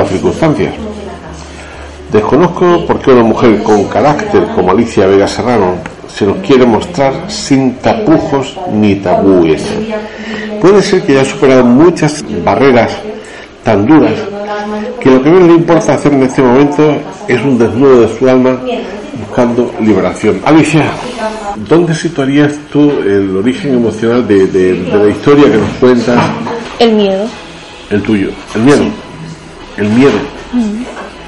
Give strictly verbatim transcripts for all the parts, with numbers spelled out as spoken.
las circunstancias. Desconozco por qué una mujer con carácter como Alicia Vega Serrano se nos quiere mostrar sin tapujos ni tabúes. Puede ser que haya superado muchas barreras tan duras que lo que menos le importa hacer en este momento es un desnudo de su alma buscando liberación. Alicia, ¿dónde situarías tú el origen emocional de, de, de la historia que nos cuentas? El miedo. El tuyo, el miedo. Sí. El miedo. Mm.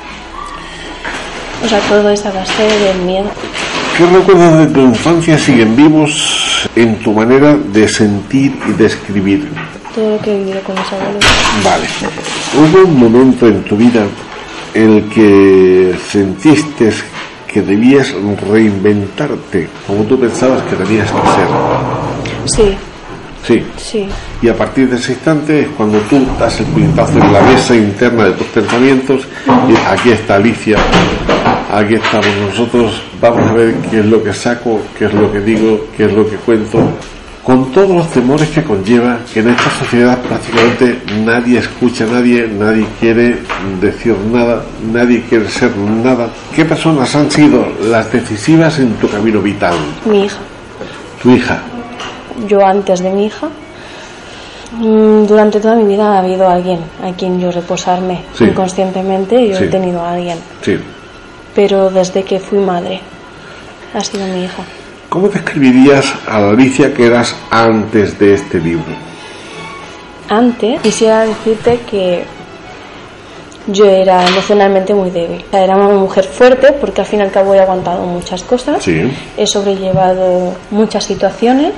O sea, todo es a base del miedo. ¿Qué recuerdos de tu infancia siguen vivos en tu manera de sentir y de escribir? Todo lo que he vivido con mis abuelos. Vale. ¿Hubo un momento en tu vida en el que sentiste que debías reinventarte como tú pensabas que tenías que ser? Sí. Sí. Sí. Y a partir de ese instante es cuando tú das el puñetazo en la mesa interna de tus pensamientos y aquí está Alicia, aquí estamos nosotros, vamos a ver qué es lo que saco, qué es lo que digo, qué es lo que cuento, con todos los temores que conlleva que en esta sociedad prácticamente nadie escucha a nadie, nadie quiere decir nada, nadie quiere ser nada. ¿Qué personas han sido las decisivas en tu camino vital? Mi hija. Tu hija. Yo antes de mi hija, durante toda mi vida ha habido alguien a quien yo reposarme. Sí. Inconscientemente yo sí. He tenido a alguien. Sí. Pero desde que fui madre ha sido mi hija. ¿Cómo describirías a la Alicia que eras antes de este libro? Antes quisiera decirte que yo era emocionalmente muy débil. O sea, era una mujer fuerte porque al fin y al cabo he aguantado muchas cosas. Sí. He sobrellevado muchas situaciones.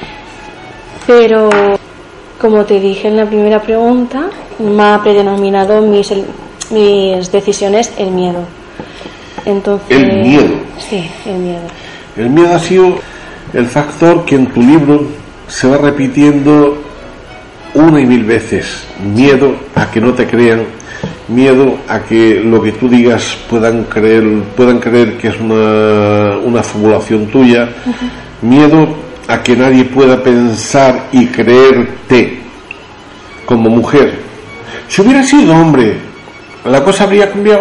Pero, como te dije en la primera pregunta, me ha predominado mis, mis decisiones el miedo. Entonces, ¿El miedo? Sí, el miedo. El miedo ha sido el factor que en tu libro se va repitiendo una y mil veces. Miedo a que no te crean, miedo a que lo que tú digas puedan creer, puedan creer que es una, una fabulación tuya, uh-huh. Miedo a que nadie pueda pensar y creerte como mujer. Si hubiera sido hombre, ¿la cosa habría cambiado?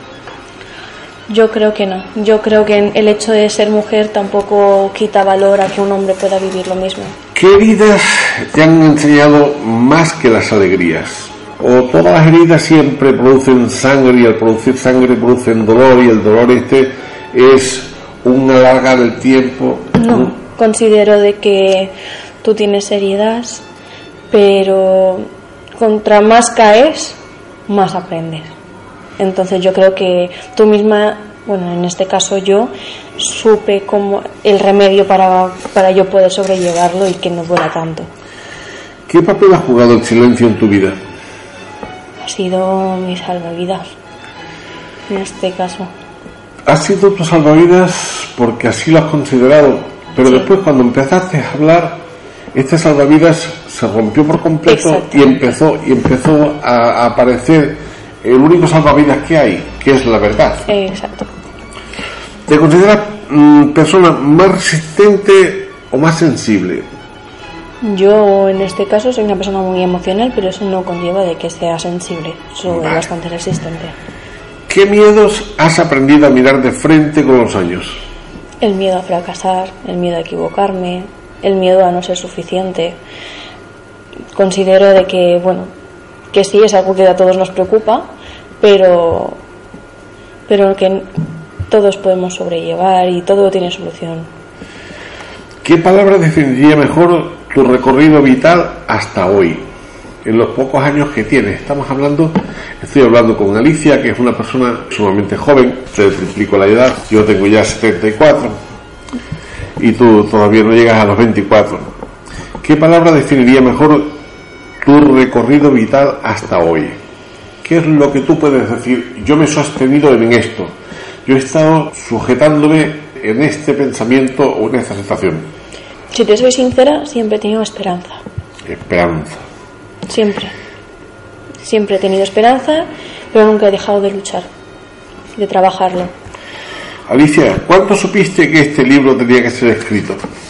Yo creo que no. Yo creo que el hecho de ser mujer tampoco quita valor a que un hombre pueda vivir lo mismo. ¿Qué heridas te han enseñado más que las alegrías? ¿O todas las heridas siempre producen sangre y al producir sangre producen dolor y el dolor este es un alargar el tiempo? No. ¿Mm? Considero de que tú tienes heridas, pero contra más caes, más aprendes. Entonces yo creo que tú misma, bueno, en este caso yo, supe como el remedio para, para yo poder sobrellevarlo y que no duela tanto. ¿Qué papel ha jugado el silencio en tu vida? Ha sido mi salvavidas, en este caso. ¿Ha sido tu salvavidas porque así lo has considerado? Pero sí. Después cuando empezaste a hablar, este salvavidas se rompió por completo y empezó y empezó a, a aparecer el único salvavidas que hay, que es la verdad. Exacto. ¿Te consideras mmm, persona más resistente o más sensible? Yo en este caso soy una persona muy emocional, pero eso no conlleva de que sea sensible. Soy vale. Bastante resistente. ¿Qué miedos has aprendido a mirar de frente con los años? El miedo a fracasar, el miedo a equivocarme, el miedo a no ser suficiente. Considero de que, bueno, que sí es algo que a todos nos preocupa, pero, pero que todos podemos sobrellevar y todo tiene solución. ¿Qué palabra definiría mejor tu recorrido vital hasta hoy? En los pocos años que tienes. Estamos hablando, estoy hablando con Alicia, que es una persona sumamente joven, te triplico la edad, yo tengo ya setenta y cuatro y tú todavía no llegas a los veinticuatro. ¿Qué palabra definiría mejor tu recorrido vital hasta hoy? ¿Qué es lo que tú puedes decir? Yo me he sostenido en esto, yo he estado sujetándome en este pensamiento o en esta sensación. Si te soy sincera, siempre he tenido esperanza. Esperanza. Siempre. Siempre he tenido esperanza, pero nunca he dejado de luchar, de trabajarlo. Alicia, ¿cuándo supiste que este libro tenía que ser escrito?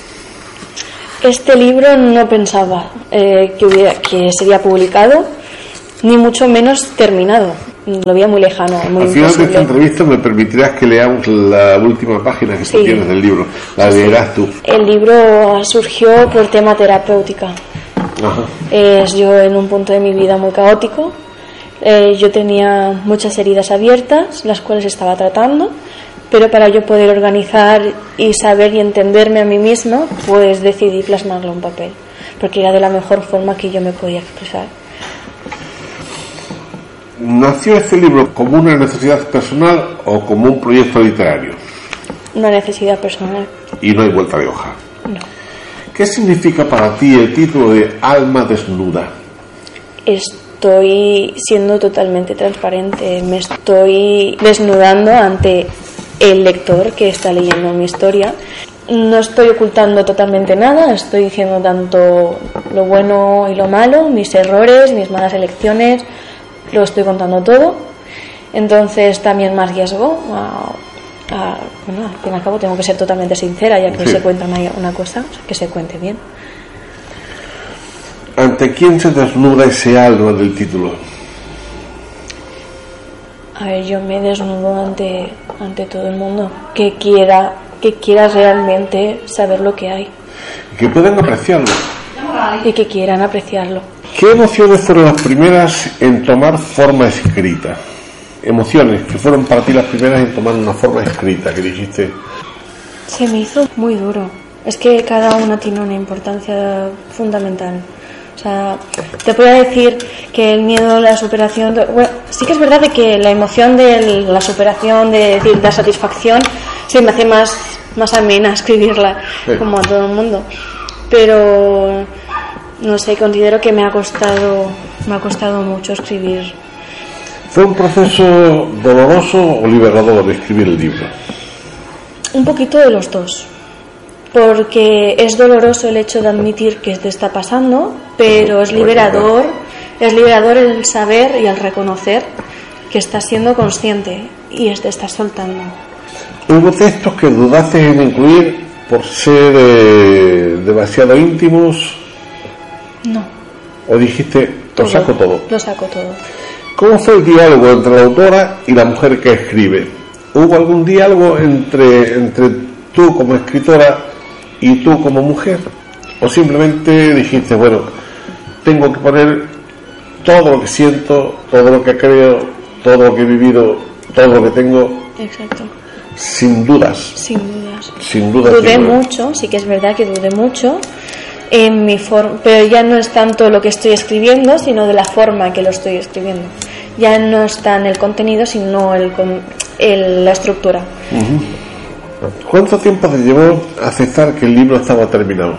Este libro no pensaba eh, que, hubiera, que sería publicado, ni mucho menos terminado. lo veía muy lejano, muy Al final imposible. de esta entrevista me permitirás que leamos la última página que Sí. tú tienes del libro. La leerás tú. El libro surgió por tema terapéutica. Ajá. Es yo en un punto de mi vida muy caótico. Eh, yo tenía muchas heridas abiertas, las cuales estaba tratando, pero para yo poder organizar y saber y entenderme a mí misma, pues decidí plasmarlo en papel, porque era de la mejor forma que yo me podía expresar. ¿Nació este libro como una necesidad personal o como un proyecto literario? Una necesidad personal. Y no hay vuelta de hoja. No. ¿Qué significa para ti el título de Alma Desnuda? Estoy siendo totalmente transparente, me estoy desnudando ante el lector que está leyendo mi historia. No estoy ocultando totalmente nada, estoy diciendo tanto lo bueno y lo malo, mis errores, mis malas elecciones, lo estoy contando todo. Entonces también me arriesgo a, a bueno, al fin y al cabo tengo que ser totalmente sincera, ya que Sí. se cuenta una, una cosa, que se cuente bien. ¿Ante quién se desnuda ese alma del título? A ver, yo me desnudo ante, ante todo el mundo que quiera, que quiera realmente saber lo que hay Que puedan apreciarlo. y que quieran apreciarlo. ¿Qué emociones fueron las primeras en tomar forma escrita? Emociones que fueron para ti las primeras en tomar una forma escrita, que dijiste. Se me hizo muy duro. Es que cada una tiene una importancia fundamental. O sea, te puedo decir que el miedo, la superación... Bueno, sí que es verdad de que la emoción de la superación, de decir, la satisfacción, se me hace más, más amena escribirla, Sí. como a todo el mundo. Pero, no sé, considero que me ha costado, me ha costado mucho escribir. ¿Fue un proceso doloroso o liberador de escribir el libro? Un poquito de los dos. Porque es doloroso el hecho de admitir que te está pasando, pero es liberador, es liberador el saber y el reconocer que estás siendo consciente y te estás soltando. ¿Hubo textos que dudaste en incluir por ser eh, demasiado íntimos No. o dijiste, lo saco todo? Lo saco todo. ¿Cómo fue el diálogo entre la autora y la mujer que escribe? ¿Hubo algún diálogo entre, entre tú como escritora y tú como mujer? ¿O simplemente dijiste, bueno, tengo que poner todo lo que siento, todo lo que creo, todo lo que he vivido, todo lo que tengo, Exacto. sin dudas? Sin dudas. Sin dudas. Dudé sin dudas. mucho, sí que es verdad que dudé mucho en mi forma, pero ya no es tanto lo que estoy escribiendo, sino de la forma en que lo estoy escribiendo. Ya no está en el contenido, sino el, con- el la estructura. Uh-huh. ¿Cuánto tiempo te llevó aceptar que el libro estaba terminado?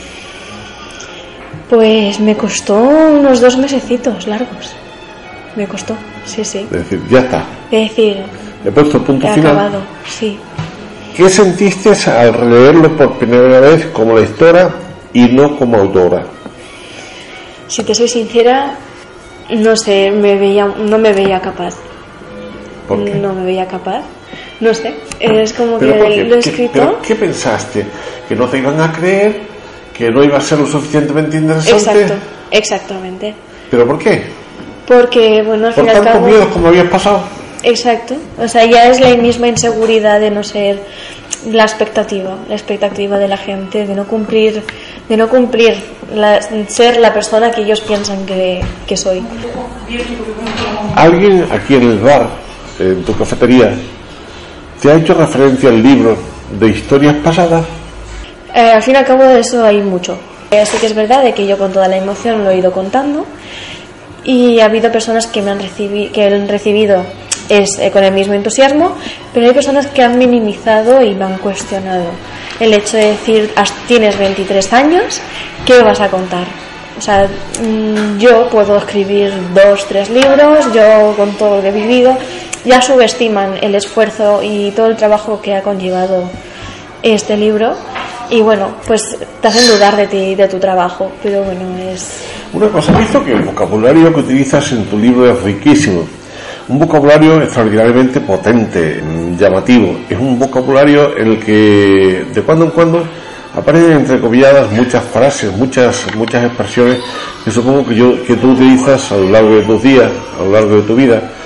Pues me costó unos dos mesecitos largos. Me costó, sí, sí. Es decir, ya está. Es decir, He puesto el punto he final. acabado, sí. ¿Qué sentiste al releerlo por primera vez como lectora y no como autora? Si te soy sincera, no sé, me veía, no me veía capaz. ¿Por qué? No me veía capaz. No sé, es como que ¿Pero por qué? lo he ¿Qué- escrito. pero qué pensaste? ¿Que no te iban a creer? ¿Que no iba a ser lo suficientemente interesante? Exacto, exactamente. ¿Pero por qué? Porque, bueno, al ¿Por fin y al tantos cabo. miedos como habías pasado? Exacto. O sea, ya es la misma inseguridad de no ser la expectativa, la expectativa de la gente, de no cumplir, de no cumplir, la- ser la persona que ellos piensan que, que soy. ¿Alguien aquí en el bar, en tu cafetería, te ha hecho referencia al libro de historias pasadas? Eh, al fin y al cabo de eso hay mucho. Eh, Así que es verdad de que yo con toda la emoción lo he ido contando y ha habido personas que me han recibido, que han recibido es eh, con el mismo entusiasmo, pero hay personas que han minimizado y me han cuestionado el hecho de decir, "Has- tienes veintitrés años, ¿qué vas a contar?" O sea, mm, yo puedo escribir dos, tres libros, yo con todo lo que he vivido, ya subestiman el esfuerzo y todo el trabajo que ha conllevado este libro y bueno, pues te hacen dudar de ti, de tu trabajo, pero bueno, es... Una cosa, he visto que el vocabulario que utilizas en tu libro es riquísimo. Un vocabulario extraordinariamente potente, mm, llamativo. Es un vocabulario en el que de cuando en cuando aparecen entrecomilladas muchas frases, muchas muchas expresiones que supongo que yo que tú utilizas a lo largo de tus días, a lo largo de tu vida.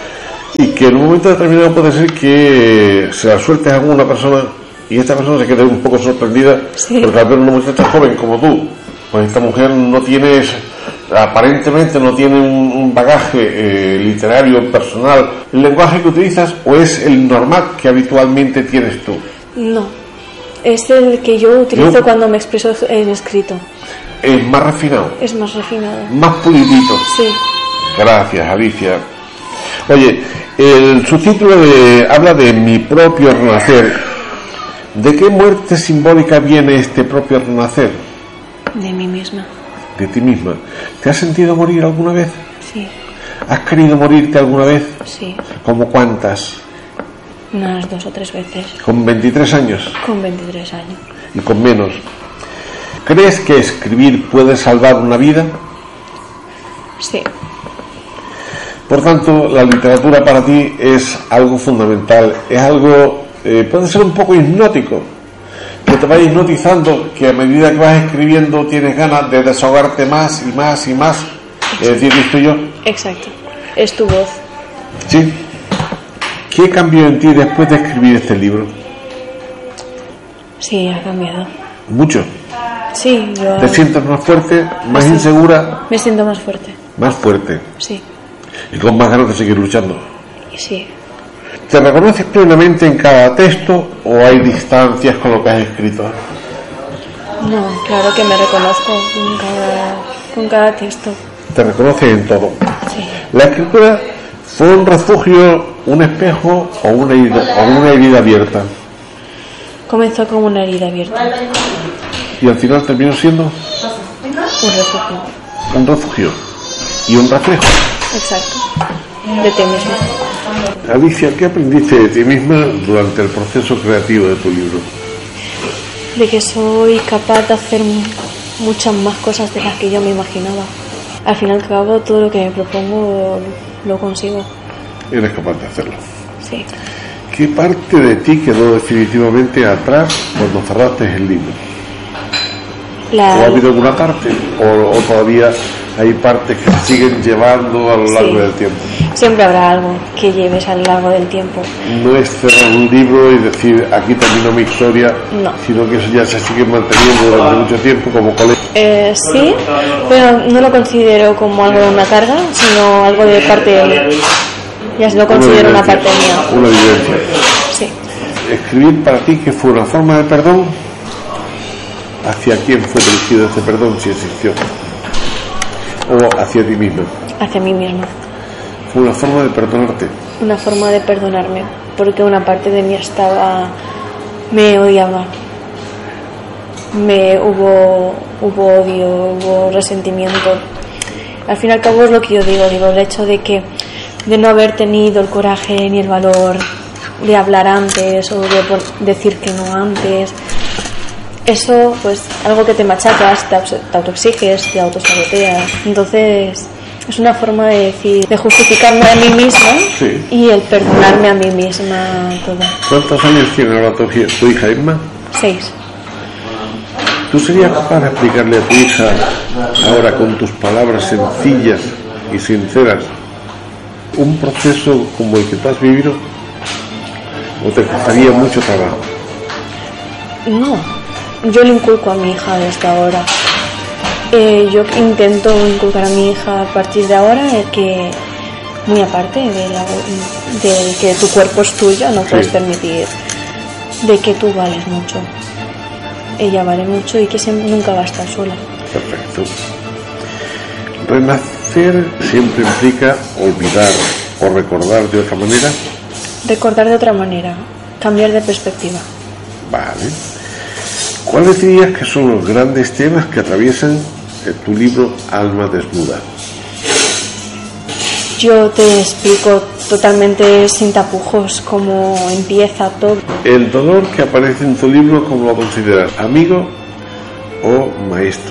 Y que en un momento determinado puede ser que se la sueltes a alguna persona y esta persona se quede un poco sorprendida, sí. Porque al ver una muchacha joven como tú, pues esta mujer no tiene, aparentemente no tiene un, un bagaje eh, literario, personal. ¿El lenguaje que utilizas o es el normal que habitualmente tienes tú? No, es el que yo utilizo ¿No? Cuando me expreso en escrito. Es más refinado. Es más refinado. Más pulidito. Sí. Gracias, Alicia. Oye, el subtítulo de, habla de mi propio renacer. ¿De qué muerte simbólica viene este propio renacer? De mí misma. De ti misma. ¿Te has sentido morir alguna vez? Sí. ¿Has querido morirte alguna vez? Sí. ¿Cómo cuántas? Unas dos o tres veces. ¿Con veintitrés años? Con veintitrés años. Y con menos. ¿Crees que escribir puede salvar una vida? Sí. Por tanto, la literatura para ti es algo fundamental, es algo, eh, puede ser un poco hipnótico, que te vaya hipnotizando, que a medida que vas escribiendo tienes ganas de desahogarte más y más y más, es decir, esto yo. Exacto, es tu voz. Sí. ¿Qué cambió en ti después de escribir este libro? Sí, ha cambiado. Mucho. Sí, yo... ¿Te sientes más fuerte, más sí. insegura? Me siento más fuerte. Más fuerte. Sí. Y con más ganas de seguir luchando. Sí. ¿Te reconoces plenamente en cada texto o hay distancias con lo que has escrito? No, claro que me reconozco con cada, con cada texto. Te reconoces en todo. Sí. La escritura fue un refugio, un espejo o una herida, o una herida abierta. Comenzó como una herida abierta. Y al final terminó siendo un refugio. Un refugio y un reflejo. Exacto. De ti misma. Alicia, ¿qué aprendiste de ti misma durante el proceso creativo de tu libro? De que soy capaz de hacer muchas más cosas de las que yo me imaginaba. Al fin y al cabo, todo lo que me propongo lo consigo. Eres capaz de hacerlo. Sí. ¿Qué parte de ti quedó definitivamente atrás cuando cerraste el libro? La... ¿O ha habido alguna parte? ¿O, o todavía hay partes que se siguen llevando a lo largo sí. del tiempo? Siempre habrá algo que lleves a lo largo del tiempo. No es cerrar un libro y decir aquí terminó mi historia, no. Sino que eso ya se sigue manteniendo durante mucho tiempo como colegio. Eh, sí, pero no lo considero como algo de una carga, sino algo de parte de mí. Ya lo considero una, una parte mía. Una vivencia. Sí. Escribir para ti que fue una forma de perdón. ¿Hacia quién fue dirigido ese perdón, si existió? ¿O hacia ti mismo? Hacia mí misma. Fue una forma de perdonarte. Una forma de perdonarme, porque una parte de mí estaba, me odiaba. Me hubo, hubo odio, hubo resentimiento. Al fin y al cabo es lo que yo digo, digo el hecho de que de no haber tenido el coraje ni el valor de hablar antes o de decir que no antes. Eso, pues, algo que te machacas, te, te autoexiges, te autosaboteas. Entonces, es una forma de decir, de justificarme a mí misma sí. Y el perdonarme a mí misma todo. ¿Cuántos años tiene ahora tu, tu hija Irma? Seis. ¿Tú serías capaz de explicarle a tu hija, ahora con tus palabras sencillas y sinceras, un proceso como el que tú has vivido? ¿O te costaría mucho trabajo? No. Yo le inculco a mi hija desde ahora. Eh, yo intento inculcar a mi hija a partir de ahora que, muy aparte de, la, de que tu cuerpo es tuyo, no puedes sí. permitir de que tú vales mucho. Ella vale mucho y que siempre, nunca va a estar sola. Perfecto. Renacer siempre implica olvidar o recordar de otra manera. Recordar de otra manera, cambiar de perspectiva. Vale. ¿Cuáles dirías que son los grandes temas que atraviesan tu libro Alma Desnuda? Yo te explico totalmente sin tapujos cómo empieza todo. El dolor que aparece en tu libro, ¿cómo lo consideras? ¿Amigo o maestro?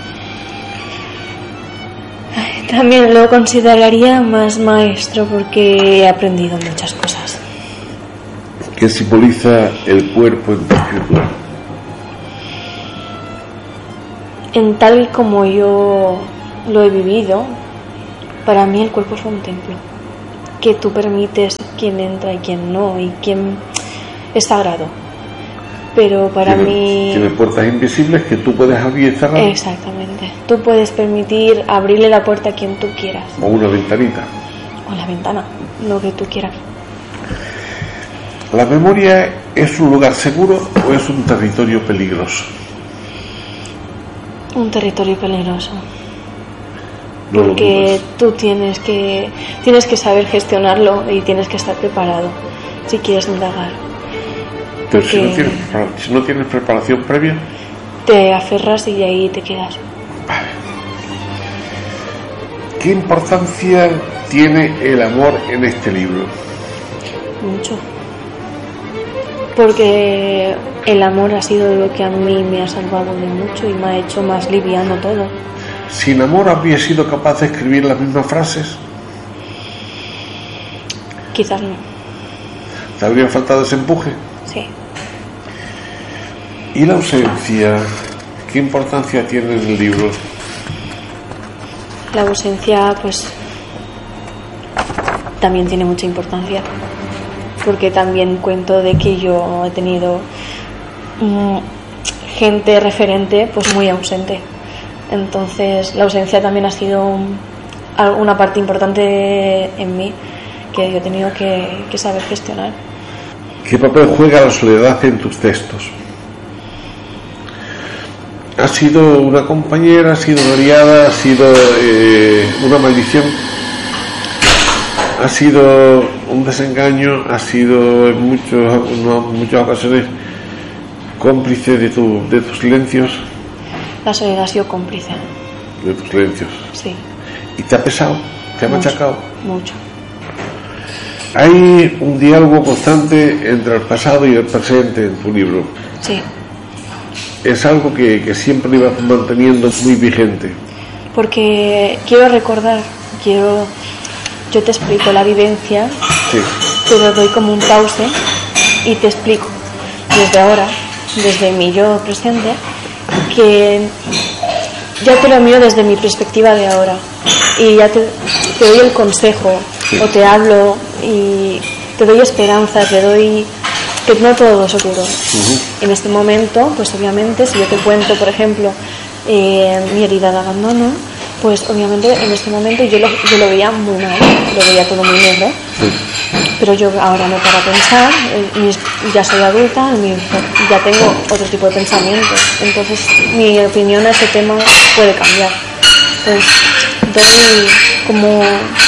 También lo consideraría más maestro porque he aprendido muchas cosas. ¿Qué simboliza el cuerpo en tu escritura? En tal y como yo lo he vivido, para mí el cuerpo es un templo. que tú permites quién entra y quién no, y quién es sagrado. Pero para tiene, mí... Tiene puertas invisibles que tú puedes abrir y cerrar. Exactamente. Tú puedes permitir abrirle la puerta a quien tú quieras. O una ventanita. O la ventana, lo que tú quieras. ¿La memoria es un lugar seguro o es un territorio peligroso? Un territorio peligroso. No Porque tú tienes que, tienes que saber gestionarlo y tienes que estar preparado si quieres indagar. Pero si no, tienes, si no tienes preparación previa, te aferras y ahí te quedas. Vale. ¿Qué importancia tiene el amor en este libro? Mucho. Porque el amor ha sido lo que a mí me ha salvado de mucho y me ha hecho más liviano todo. ¿Sin amor habría sido capaz de escribir las mismas frases? Quizás no. ¿Te habría faltado ese empuje? Sí. ¿Y la ausencia? ¿Qué importancia tiene en el libro? La ausencia, pues, también tiene mucha importancia. Porque también cuento de que yo he tenido mm, gente referente, pues, muy ausente. Entonces, la ausencia también ha sido un, una parte importante en mí que yo he tenido que, que saber gestionar. ¿Qué papel juega la soledad en tus textos? ¿Ha sido una compañera, ha sido una aliada, ha sido eh, una maldición? ¿Ha sido un desengaño? ¿Ha sido en muchos, no, muchas ocasiones cómplice de, tu, de tus silencios? La soledad ha sido cómplice. De tus silencios. Sí. ¿Y te ha pesado? ¿Te ha mucho, machacado? Mucho. Hay un diálogo constante entre el pasado y el presente en tu libro. Sí. Es algo que, que siempre ibas manteniendo muy vigente. Porque quiero recordar, quiero... Yo te explico la vivencia, Sí. te lo doy como un pause y te explico desde ahora, desde mi yo presente, que ya te lo miro desde mi perspectiva de ahora y ya te, te doy el consejo, sí. O te hablo y te doy esperanza, te doy que no todo es seguro. Uh-huh. En este momento, pues obviamente, si yo te cuento, por ejemplo, eh, mi herida de abandono, pues obviamente en este momento yo lo, yo lo veía muy mal, lo veía todo muy negro, sí. Pero yo ahora me paro a pensar, eh, ya soy adulta, mi, ya tengo otro tipo de pensamientos, entonces mi opinión a este tema puede cambiar. Pues doy como...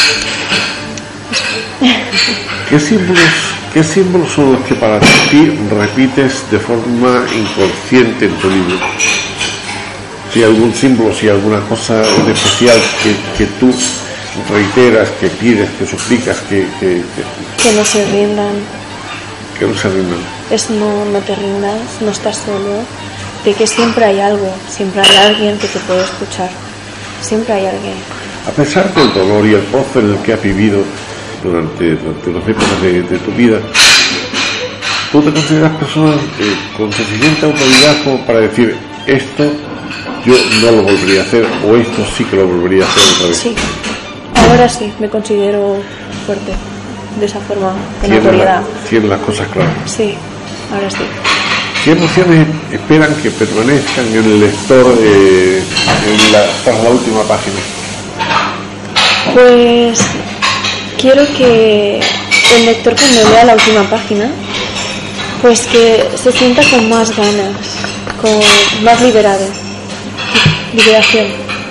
¿Qué símbolos, ¿Qué símbolos son los que para ti repites de forma inconsciente en tu libro? Si hay algún símbolo, si hay alguna cosa en especial que, que tú reiteras, que pides, que suplicas, que, que, que... que no se rindan. Que no se rindan. Es no, no te rindas, no estás solo, de que siempre hay algo, siempre hay alguien que te puede escuchar, siempre hay alguien. A pesar del dolor y el pozo en el que has vivido durante, durante los épocas de, de tu vida, ¿tú te consideras persona eh, con suficiente autoridad como para decir esto yo no lo volvería a hacer o esto sí que lo volvería a hacer otra vez? Sí, ahora sí, me considero fuerte, de esa forma, con autoridad. Tienes las cosas claras. Sí, ahora sí. ¿Qué emociones esperan que permanezcan en el lector eh, en la, tras la última página? Pues quiero que el lector cuando lea la última página, pues que se sienta con más ganas, con más liberado. Liberación.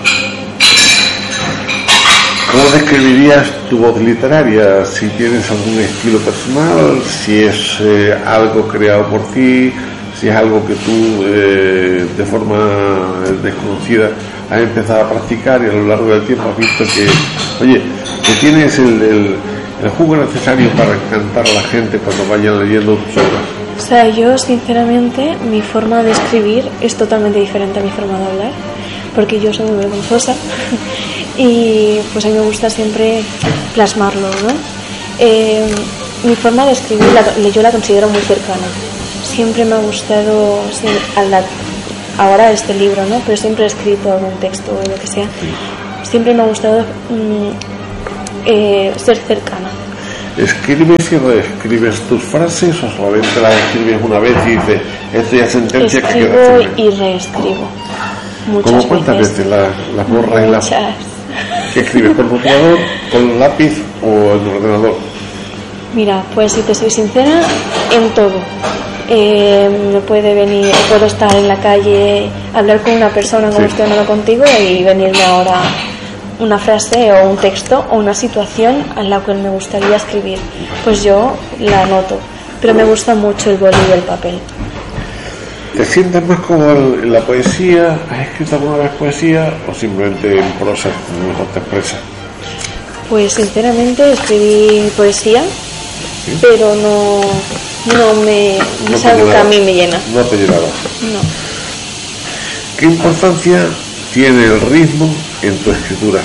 ¿Cómo describirías tu voz literaria? Si tienes algún estilo personal, si es eh, algo creado por ti, si es algo que tú eh, de forma desconocida has empezado a practicar y a lo largo del tiempo has visto que, oye, que tienes el, el, el jugo necesario para encantar a la gente cuando vayan leyendo tus obras. O sea, yo sinceramente mi forma de escribir es totalmente diferente a mi forma de hablar, porque yo soy muy vergonzosa y pues a mí me gusta siempre plasmarlo, ¿no? Eh, mi forma de escribir la, yo la considero muy cercana. Siempre me ha gustado, ahora este libro, ¿no? Pero siempre he escrito algún texto o lo que sea. Siempre me ha gustado mm, eh, ser cercana ¿Escribes y reescribes tus frases o solamente las escribes una vez y dices, esto ya es sentencia que Escribo queda firme? y reescribo. Muchas ¿Cómo cuántas veces. veces las la borras y las Muchas. que escribes con rotulador, con lápiz o en ordenador? Mira, pues si te soy sincera, en todo. Eh, me puede venir, puedo estar en la calle, hablar con una persona como Sí. estoy hablando contigo y venirme ahora una frase o un texto o una situación a la cual me gustaría escribir. Pues yo la anoto, pero me gusta mucho el boli y el papel. ¿Te sientes más cómodo en la poesía? ¿Has escrito alguna vez poesía o simplemente en prosa, mejor te expresas? Pues sinceramente escribí poesía, ¿Sí? pero no, no me no No es te algo que a llenaba. mí me llena. No te llenaba. No. ¿Qué importancia tiene el ritmo en tu escritura?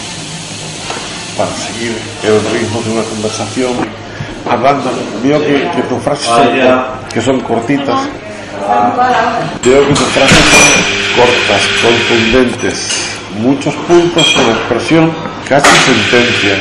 Para seguir el ritmo de una conversación, hablando. Veo que, que tus frases son, que son cortitas. Veo que tus frases son cortas, contundentes, muchos puntos con expresión, casi sentencias.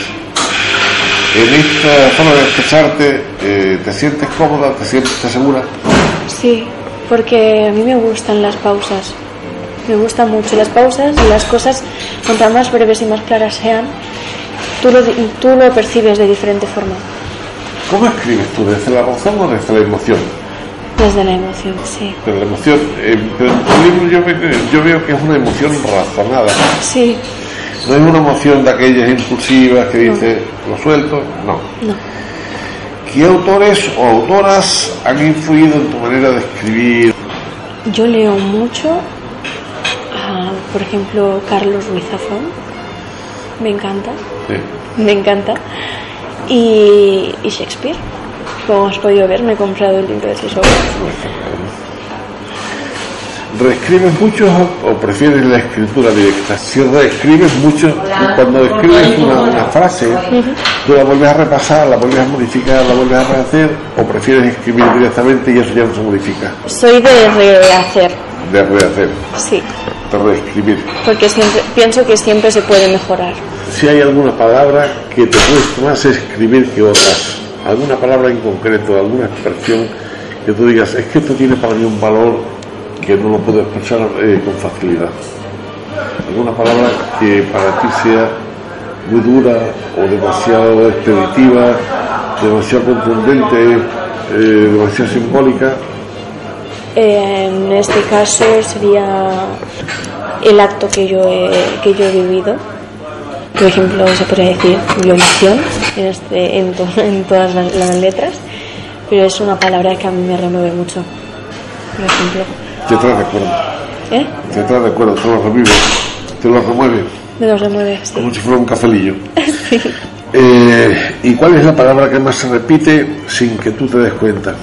En esta forma de expresarte, eh, ¿te sientes cómoda? ¿Te sientes segura? Sí, porque a mí me gustan las pausas. Me gustan mucho las pausas y las cosas, cuanto más breves y más claras sean, tú lo, tú lo percibes de diferente forma. ¿Cómo escribes tú? ¿Desde la razón o desde la emoción? Desde la emoción, sí. Pero la emoción, eh, pero en tu libro yo, ve- yo veo que es una emoción razonada. Sí, No es una emoción de aquellas impulsivas que dice, lo suelto, no. no. ¿Qué autores o autoras han influido en tu manera de escribir? Yo leo mucho, a, por ejemplo, Carlos Ruiz Zafón. Me encanta, Sí. me encanta. Y, y Shakespeare. Como has podido ver, me he comprado el libro de sus obras. ¿Reescribes mucho o prefieres la escritura directa? Si reescribes mucho, cuando escribes una, una frase, tú la vuelves a repasar, la vuelves a modificar, la vuelves a rehacer, o prefieres escribir directamente y eso ya no se modifica, Soy de rehacer, de rehacer, sí, de reescribir. porque siempre, pienso que siempre se puede mejorar. Si hay alguna palabra que te cuesta más escribir que otras, alguna palabra en concreto, alguna expresión que tú digas, es que esto tiene para mí un valor que no lo puedo expresar eh, con facilidad. Alguna palabra que para ti sea muy dura o demasiado expeditiva, demasiado contundente, eh, demasiado simbólica. En este caso sería el acto que yo he, que yo he vivido. Por ejemplo, se podría decir violación en, este, en, to, en todas las, las letras, pero es una palabra que a mí me remueve mucho. Por ejemplo, Te trae recuerdo, ¿eh? te trae recuerdo, te lo revive, te lo remueve, Me lo remueve, sí. como si fuera un cafelillo. Sí. Eh, ¿Y cuál es la palabra que más se repite sin que tú te des cuenta?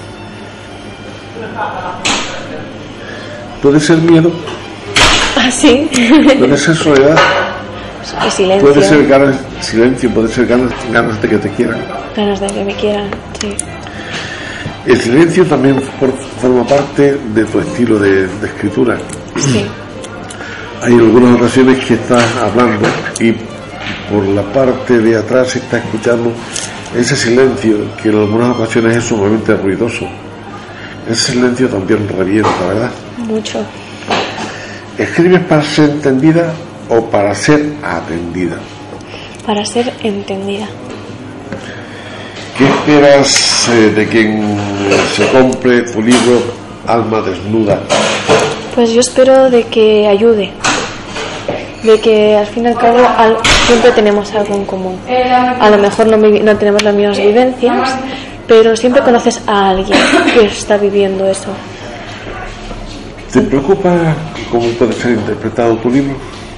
¿Puede ser miedo? Ah, sí. ¿Puede ser soledad? Y silencio. ¿Puede ser ganas, silencio? ¿Puede ser ganas, ganas de que te quieran? Ganas de que me quieran, sí. El silencio también for- forma parte de tu estilo de, de escritura. Sí. Hay algunas ocasiones que estás hablando y por la parte de atrás estás escuchando ese silencio que en algunas ocasiones es sumamente ruidoso. Ese silencio también revienta, ¿verdad? Mucho. ¿Escribes para ser entendida o para ser atendida? Para ser entendida. ¿Qué esperas eh, de quien se compre tu libro Alma Desnuda? Pues yo espero de que ayude, de que al fin y al cabo al- siempre tenemos algo en común. A lo mejor no, vi- no tenemos las mismas vivencias, pero siempre conoces a alguien que está viviendo eso. ¿Te preocupa cómo puede ser interpretado tu libro?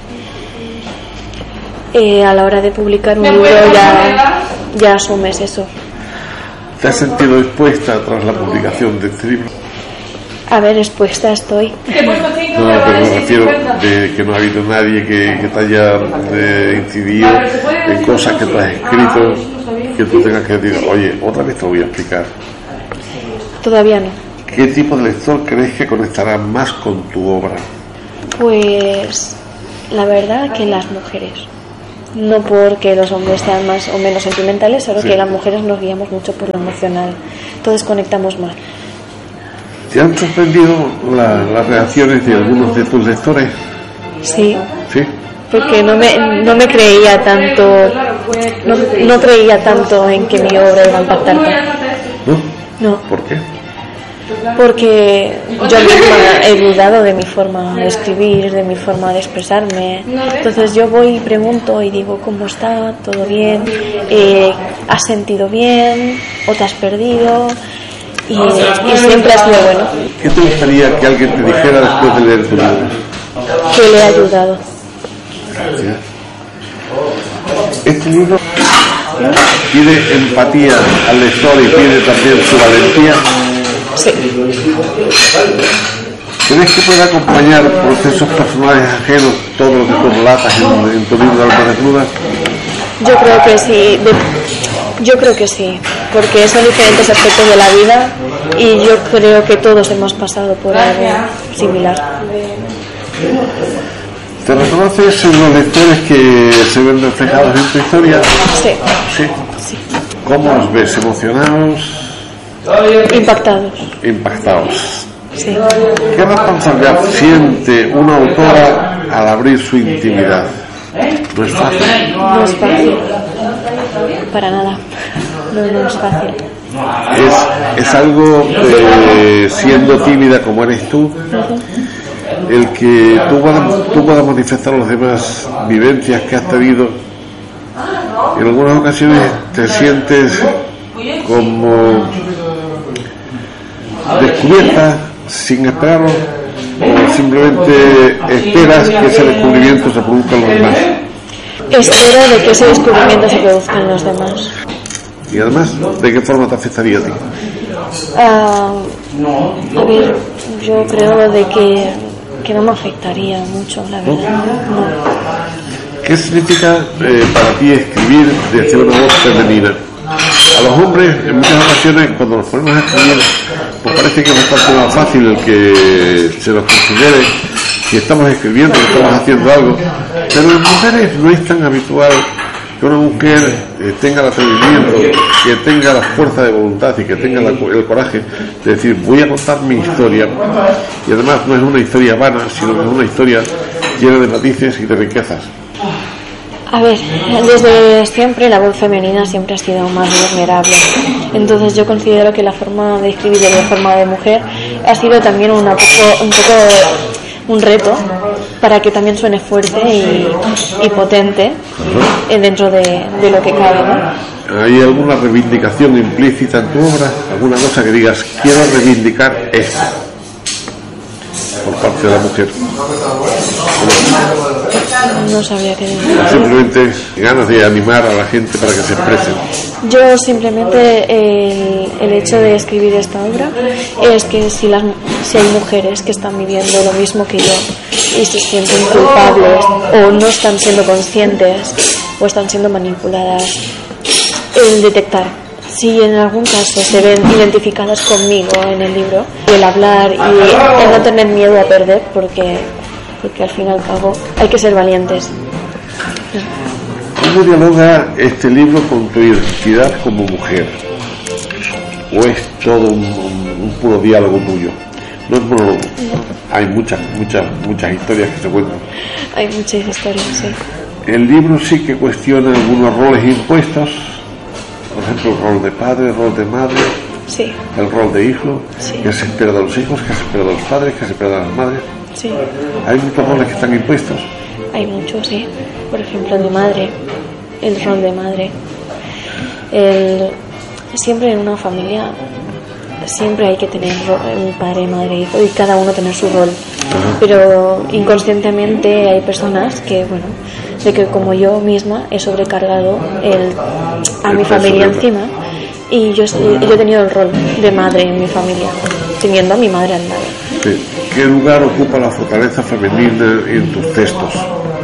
Eh, a la hora de publicar un libro ya, ya asumes eso. ¿Te has sentido dispuesta tras la publicación de este libro? A ver, expuesta estoy. No, pero me refiero de que no ha habido nadie que, que te haya eh, incidido en cosas que tú has escrito, que tú tengas que decir, oye, otra vez te lo voy a explicar. Todavía no. ¿Qué tipo de lector crees que conectará más con tu obra? Pues la verdad que las mujeres. No porque los hombres sean más o menos sentimentales, solo sí. que las mujeres nos guiamos mucho por lo emocional. Entonces conectamos más. ¿Te han sorprendido la, las reacciones de algunos de tus lectores? Sí. ¿Sí? Porque no me, no me creía tanto, no, no creía tanto en que mi obra iba a impactar tanto. ¿No? No. ¿Por qué? Porque yo misma he dudado de mi forma de escribir, de mi forma de expresarme. Entonces yo voy y pregunto y digo, ¿cómo está? ¿Todo bien? Eh, ¿Has sentido bien? ¿O te has perdido? Y, y siempre ha sido bueno. ¿Qué te gustaría que alguien te dijera después de leer tu libro? Que le ha ayudado. Gracias. Este libro pide empatía al lector y pide también su valentía. Sí. ¿Crees que puede acompañar procesos personales ajenos todo lo que tú relatas en, en tu libro Almas Desnudas? Yo creo que sí. De, yo creo que sí, porque son diferentes aspectos de la vida y yo creo que todos hemos pasado por algo similar. ¿Te reconoces en los lectores que se ven reflejados en tu historia? Sí. ¿Sí? Sí. ¿Cómo los ves? ¿Emocionados? Impactados. Impactados. Sí. ¿Qué responsabilidad siente una autora al abrir su intimidad? No es fácil. No es fácil. Para nada. No, no es fácil. Es, es algo que, siendo tímida como eres tú, uh-huh. el que tú puedas, tú puedas manifestar a los demás vivencias que has tenido, en algunas ocasiones te sientes como descubierta sin esperarlo, o simplemente esperas que ese descubrimiento se produzca en los demás. Espero de que ese descubrimiento se produzca en los demás. Y además, ¿de qué forma te afectaría a ti? Uh, a ver, yo creo de que, que no me afectaría mucho, la verdad. ¿No? No. ¿Qué significa eh, para ti escribir desde una voz femenina? A los hombres, en muchas ocasiones, cuando nos ponemos a escribir, pues parece que es bastante más fácil el que se nos considere si estamos escribiendo, que estamos haciendo algo. Pero en mujeres no es tan habitual que una mujer eh, tenga el atrevimiento, que tenga la fuerza de voluntad y que tenga la, el coraje de decir, voy a contar mi historia. Y además no es una historia vana, sino que es una historia llena de matices y de riquezas. A ver, desde siempre la voz femenina siempre ha sido más vulnerable. Entonces yo considero que la forma de escribir de forma de mujer ha sido también una poco, un poco un reto para que también suene fuerte y, y potente dentro de, de lo que cabe, ¿no? ¿Hay alguna reivindicación implícita en tu obra? ¿Alguna cosa que digas, quiero reivindicar esto por parte de la mujer? No sabía qué decir. Simplemente ganas de animar a la gente para que se expresen. Yo simplemente el, el hecho de escribir esta obra es que si, las, si hay mujeres que están viviendo lo mismo que yo y se sienten culpables o no están siendo conscientes o están siendo manipuladas, el detectar si en algún caso se ven identificadas conmigo en el libro, el hablar y el no tener miedo a perder, porque porque al fin y al cabo hay que ser valientes. ¿Cómo dialoga este libro con tu identidad como mujer? ¿O es todo un, un, un puro diálogo tuyo? No es monólogo. No. Hay muchas, muchas, muchas historias que se cuentan. Hay muchas historias, sí. El libro sí que cuestiona algunos roles impuestos, por ejemplo el rol de padre, el rol de madre, sí. El rol de hijo, sí. Que se espera de los hijos, que se espera de los padres, que se espera de las madres. Sí. Hay muchos roles que están impuestos. Hay muchos, sí. Por ejemplo, de madre, el rol de madre. El, siempre en una familia, siempre hay que tener un padre, madre, hijo y cada uno tener su rol. Uh-huh. Pero inconscientemente hay personas que, bueno, de que como yo misma he sobrecargado el, a el mi familia encima y yo, yo he tenido el rol de madre en mi familia, teniendo a mi madre al lado. Sí. ¿Qué lugar ocupa la fortaleza femenina en tus textos?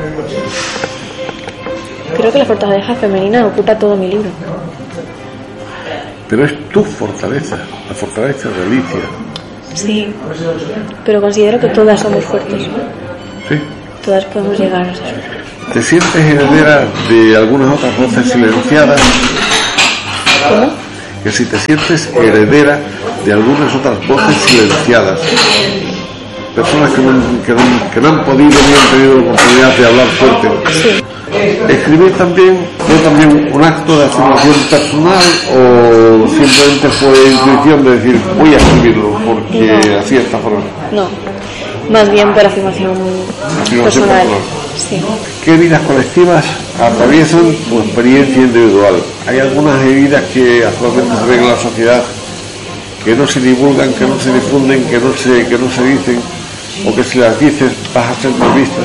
Creo que la fortaleza femenina ocupa todo mi libro. Pero es tu fortaleza, la fortaleza de Alicia. Sí, pero considero que todas somos fuertes. Sí. Todas podemos llegar a ser. ¿Te sientes heredera de algunas otras voces silenciadas? ¿Cómo? Que si te sientes heredera de algunas otras voces silenciadas, personas que no, que no, que no han podido ni han tenido la oportunidad de hablar fuerte. Sí. ¿Escribir también fue también un acto de afirmación personal o simplemente fue intuición de decir voy a escribirlo porque No. así de esta forma? No, más bien por afirmación, Afirmación personal. personal. Sí. ¿Qué heridas colectivas atraviesan tu experiencia individual? ¿Hay algunas heridas que actualmente se ven en la sociedad que no se divulgan, que no se difunden, que no se, que no se dicen, o que si las dices vas a ser mal vista?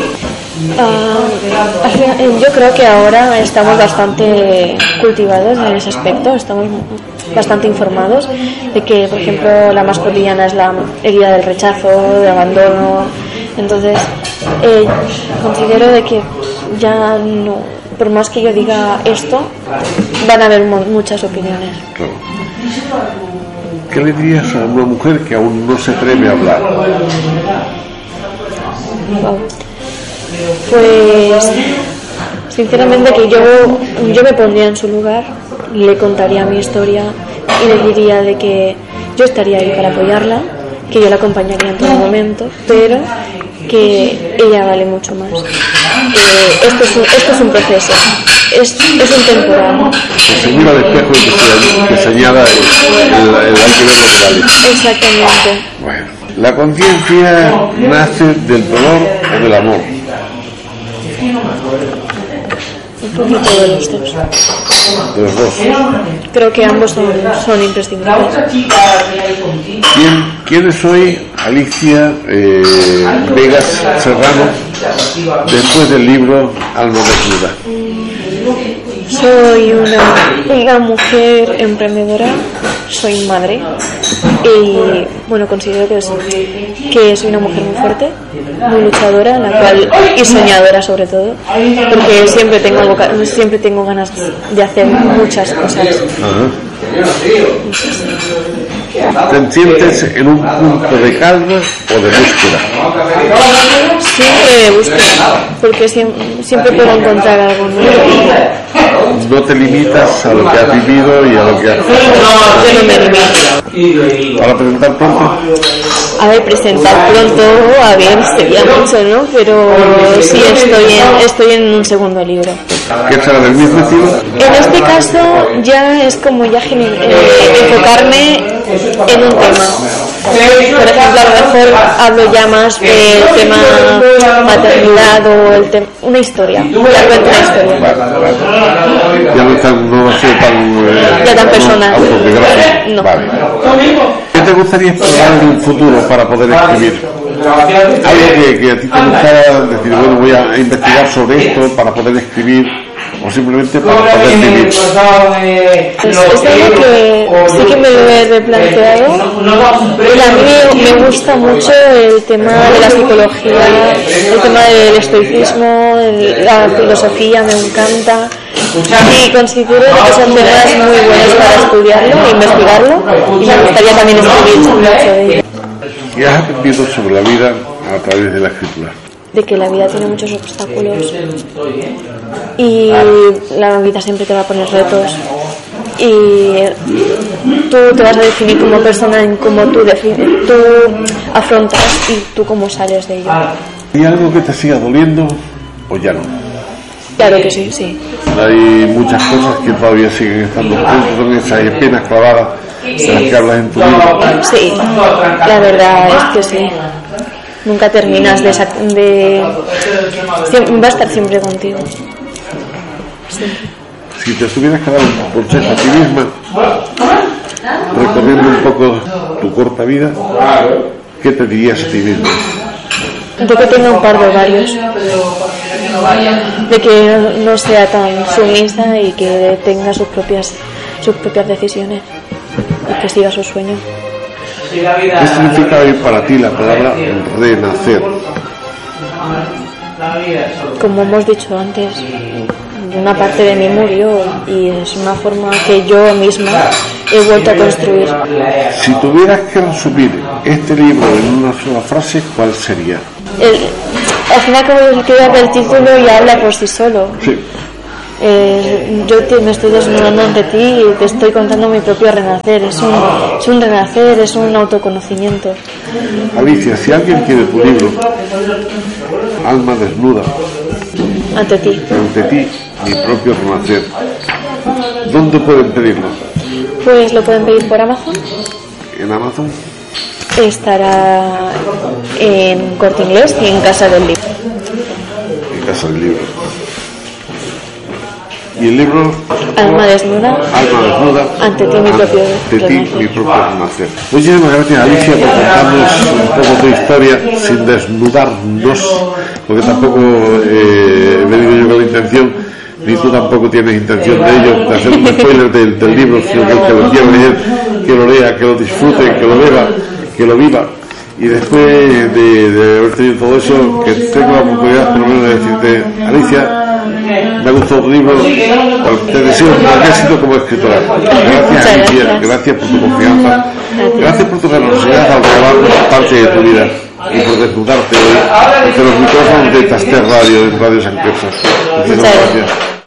Uh, yo creo que ahora estamos bastante cultivados en ese aspecto, estamos bastante informados de que, por ejemplo, la más cotidiana es la herida del rechazo, del abandono. Entonces, eh, considero de que ya no, por más que yo diga esto, van a haber mo- muchas opiniones. Claro. ¿Qué le dirías a una mujer que aún no se atreve a hablar? Wow. Pues sinceramente que yo yo me pondría en su lugar, le contaría mi historia y le diría de que yo estaría ahí para apoyarla, que yo la acompañaría en todo momento, pero que ella vale mucho más. Eh, esto, es un, esto es un proceso, es, es un temporal. Que se mira al espejo y que se, que se añada el, el, el hay que ver lo que vale. Exactamente. Bueno, ¿la conciencia nace del dolor o del amor? Un poquito de los dos. De los dos. Creo que ambos son, son imprescindibles. ¿Quién, ¿Quién es hoy Alicia eh, Vegas Serrano después del libro Alma Desnuda? Soy una, una mujer emprendedora, soy madre y bueno, considero que, es, que soy una mujer muy fuerte, muy luchadora, la cual, y soñadora sobre todo, porque siempre tengo, voca- siempre tengo ganas de hacer muchas cosas. Ajá. ¿Te sientes en un punto de calma o de búsqueda? Siempre busco, porque siempre, siempre puedo encontrar algo nuevo. No te limitas a lo que has vivido y a lo que has No, yo no me limito. para presentar pronto. A ver, presentar pronto, a ver, sería mucho, ¿no? Pero sí estoy en, estoy en un segundo libro. ¿Qué será del mismo estilo? En este caso ya es como ya gener- eh, enfocarme en un tema. Por ejemplo, a lo mejor hablo ya más del tema maternidad o el tem- una historia. Ya cuento una historia. Vale, vale. Ya no, tan, no va a ser tan, eh, Ya tan personal. autobiográfico. No. Vale. ¿Qué te gustaría explorar en un futuro para poder escribir? Algo que, que a ti te gustara decir, bueno, voy a investigar sobre esto para poder escribir, o simplemente para poder vivir. Pues es algo que sí que me lo he replanteado. Y a mí me, me gusta mucho el tema de la psicología, el tema del estoicismo, el- la filosofía me encanta. Y considero que son temas muy buenos para estudiarlo, investigarlo, y me gustaría también escribir mucho de ello. ¿Qué has aprendido sobre la vida a través de la escritura? De que la vida tiene muchos obstáculos y la vida siempre te va a poner retos y tú te vas a definir como persona en cómo tú, defini- tú afrontas y tú cómo sales de ello. ¿Hay algo que te siga doliendo o ya no? Claro que sí, sí. Hay muchas cosas que todavía siguen estando juntos en esas espinas clavadas de las que hablas en tu libro. Sí, la verdad es que sí. Nunca terminas de... sac- de siem- va a estar siempre contigo. Siempre. Si te tuvieras que dar un consejo a ti misma, recorriendo un poco tu corta vida, ¿qué te dirías a ti misma? De que tenga un par de ovarios, de que no, no sea tan sumisa y que tenga sus propias sus propias decisiones y que siga su sueño. ¿Qué significa hoy para ti la palabra renacer? Como hemos dicho antes, una parte de mí murió y es una forma que yo misma he vuelto a construir. Si tuvieras que resumir este libro en una sola frase, ¿cuál sería? El, al final, como yo quiero ver el título y habla por sí solo. Sí. Eh, yo te, me estoy desnudando ante ti y te estoy contando mi propio renacer. Es un, es un renacer, es un autoconocimiento. Alicia, si alguien quiere tu libro, Alma Desnuda, Ante ti. ante ti, mi propio renacer, ¿dónde pueden pedirlo? Pues lo pueden pedir por Amazon. ¿En Amazon? Estará en Corte Inglés y en Casa del Libro. En Casa del Libro. ¿Y el libro? Alma Desnuda. Alma Desnuda. Ante ti, mi propio Ante ti, mi propio renacer. Muchísimas gracias, Alicia, por contarnos un poco tu historia sin desnudarnos, porque tampoco eh, he venido yo con la intención, ni tú tampoco tienes intención de ello, de hacer un spoiler del, del libro, sino que el que lo quiera leer, que lo lea, que lo disfrute, que lo beba, que lo viva. Y después de, de haber tenido todo eso, que tengo la oportunidad por lo menos de decirte, Alicia, me ha gustado tu libro, te deseo un gran éxito como escritora. Gracias, Alicia, gracias. gracias por tu confianza, gracias por tu generosidad al regalarnos parte de tu vida y por desnudarte hoy entre los micrófonos de Taster Radio, en Radio San Quirze. Muchas gracias.